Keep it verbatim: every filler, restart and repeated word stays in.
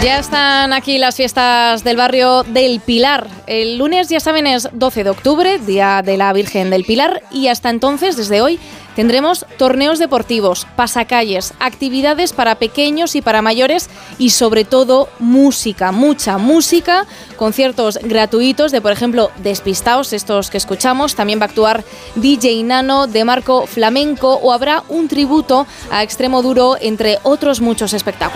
Ya están aquí las fiestas del barrio del Pilar. El lunes, ya saben, es doce de octubre, Día de la Virgen del Pilar, y hasta entonces, desde hoy, tendremos torneos deportivos, pasacalles, actividades para pequeños y para mayores y, sobre todo, música, mucha música, conciertos gratuitos de, por ejemplo, Despistaos, estos que escuchamos. También va a actuar D J Nano, de Marco Flamenco, o habrá un tributo a Extremoduro, entre otros muchos espectáculos.